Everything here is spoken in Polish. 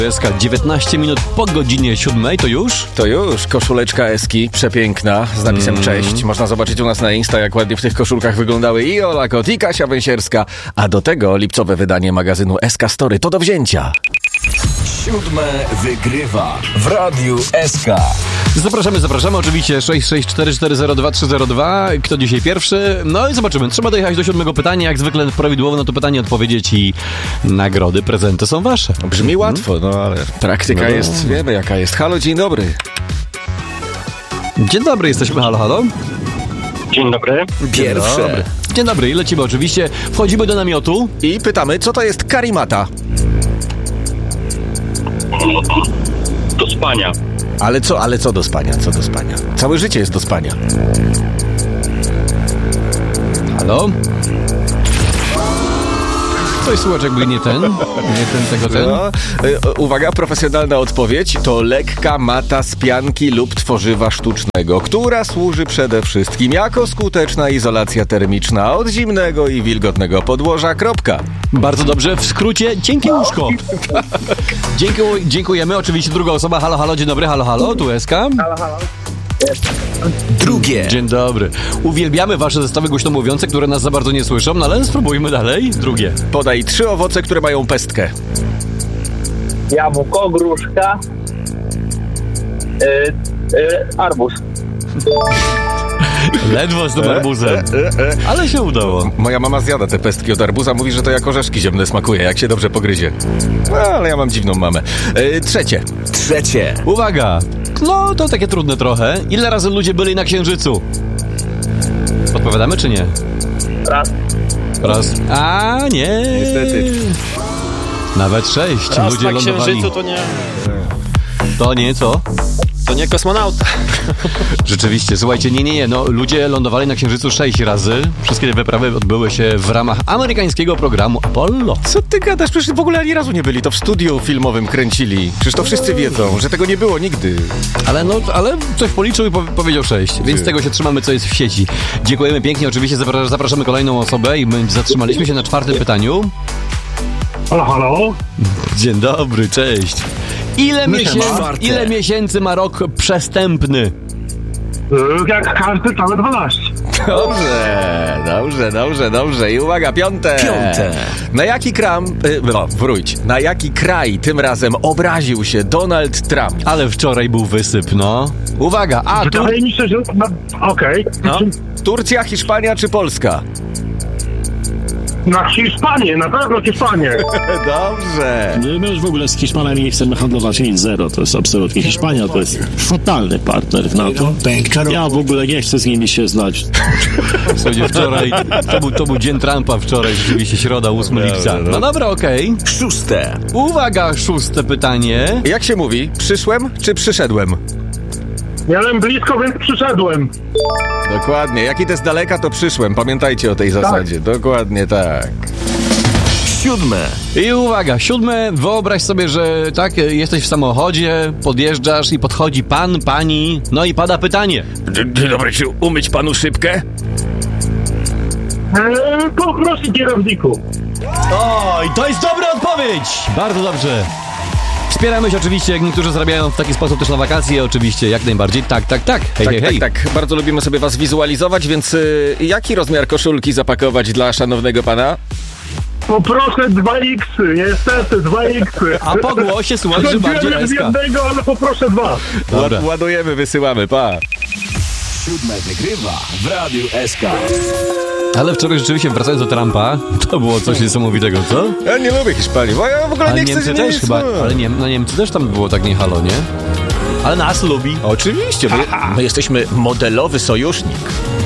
SK 19 minut po godzinie 7, to już? To już, koszuleczka Eski, przepiękna, z napisem cześć. Można zobaczyć u nas na Insta, jak ładnie w tych koszulkach wyglądały i Ola Kot, i Kasia Węsierska. A do tego lipcowe wydanie magazynu SK Story, to do wzięcia. 7 wygrywa w Radiu SK. Zapraszamy oczywiście 664402302. Kto dzisiaj pierwszy? No i zobaczymy. Trzeba dojechać do 7 pytania. Jak zwykle prawidłowo na to pytanie odpowiedzieć i nagrody, prezenty są wasze. Brzmi łatwo, no ale praktyka jest, wiemy jaka jest. Halo, dzień dobry. Dzień dobry, jesteśmy. Halo, halo. Dzień dobry. Pierwsze. Dzień dobry i lecimy oczywiście. Wchodzimy do namiotu. I pytamy, co to jest karimata? Do spania. Ale co do spania? Co do spania? Całe życie jest do spania. Halo? Ktoś słuchacz jakby nie ten, tego. No, uwaga, profesjonalna odpowiedź to lekka mata z pianki lub tworzywa sztucznego, która służy przede wszystkim jako skuteczna izolacja termiczna od zimnego i wilgotnego podłoża. Kropka. Bardzo dobrze, w skrócie, cienkie łóżko. Dziękujemy, oczywiście druga osoba. Halo, halo, dzień dobry, halo, halo, tu SK. Halo, halo. Drugie. Dzień dobry. Uwielbiamy wasze zestawy głośno mówiące, które nas za bardzo nie słyszą, no ale spróbujmy dalej. Drugie. Podaj 3 owoce, które mają pestkę. Jabłko, gruszka, arbuz. Ledwo z tym arbuzem. Ale się udało. Moja mama zjada te pestki od arbuza, mówi, że to jak orzeszki ziemne smakuje, jak się dobrze pogryzie. No, ale ja mam dziwną mamę. Trzecie. Uwaga. No, to takie trudne trochę. Ile razy ludzie byli na Księżycu? Odpowiadamy czy nie? Raz. A, nie. Niestety. Nawet 6. Raz ludzie na lądowali. Księżycu to nie... To nie, co? To nie kosmonauta. Rzeczywiście, słuchajcie, nie. No, ludzie lądowali na Księżycu 6 razy. Wszystkie te wyprawy odbyły się w ramach amerykańskiego programu Apollo. Co ty gadasz? Przecież w ogóle ani razu nie byli. To w studiu filmowym kręcili. Przecież to wszyscy wiedzą, że tego nie było nigdy. Ale coś policzył i powiedział 6, więc tego się trzymamy, co jest w sieci. Dziękujemy pięknie, oczywiście zapraszamy kolejną osobę i my zatrzymaliśmy się na 4. pytaniu. Halo, halo. Dzień dobry, cześć. Ile miesięcy ma rok przestępny? Jak każdy, całe 12. Dobrze. I uwaga, 5. Na jaki kraj tym razem obraził się Donald Trump? Ale wczoraj był wysyp, no. Uwaga, Wydaje mi się, że... Okej. No. Turcja, Hiszpania czy Polska? Na Hiszpanię, na pewno Hiszpanię. Dobrze. My już w ogóle z Hiszpanami nie chcemy handlować nic zero. To jest absolutnie Hiszpania, to jest fatalny partner w NATO. Ja w ogóle nie chcę z nimi się znać. Słuchajcie, wczoraj, to był dzień Trumpa wczoraj, rzeczywiście środa, 8 lipca. No dobra, okej. 6. Uwaga, 6. pytanie. Jak się mówi? Przyszłem czy przyszedłem? Miałem blisko, więc przyszedłem. Dokładnie. Jak idę z daleka, to przyszłem. Pamiętajcie o tej zasadzie. Dokładnie tak. 7. I uwaga, 7. Wyobraź sobie, że tak, jesteś w samochodzie, podjeżdżasz i podchodzi pan, pani, no i pada pytanie. Dzień dobry, czy umyć panu szybkę? Poproszę kierowniku. Oj, to jest dobra odpowiedź! Bardzo dobrze. Wspieramy się oczywiście, jak niektórzy zarabiają w taki sposób też na wakacje, oczywiście, jak najbardziej. Tak. Hej. Tak. Bardzo lubimy sobie was wizualizować, więc jaki rozmiar koszulki zapakować dla szanownego pana? Poproszę 2X, niestety 2X. A po głosie słuchaj, że bardziej z SK. jednego, ale poproszę 2. Dobra. Ładujemy, wysyłamy, pa. 7 wygrywa w Radiu SK. Ale wczoraj rzeczywiście, wracając do Trumpa, to było coś niesamowitego, co? Ja nie lubię Hiszpanii, bo ja w ogóle nie chcę... Niemcy też chyba, ale Niemcy też tam było tak nie halo, nie? Ale nas lubi. Oczywiście, my jesteśmy modelowy sojusznik.